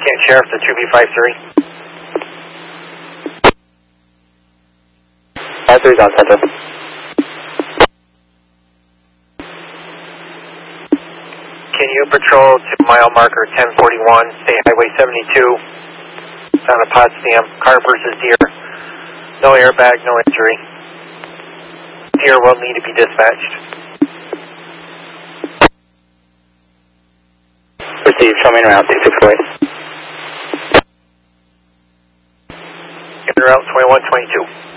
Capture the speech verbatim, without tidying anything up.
Kent Sheriff to two B five three. five three is on Central. Can you patrol to mile marker ten forty-one, State Highway seventy-two, down to Potsdam, car versus deer. No airbag, no injury. Deer will need to be dispatched. Receive, show me en route, two six four eight. En route twenty-one twenty-two.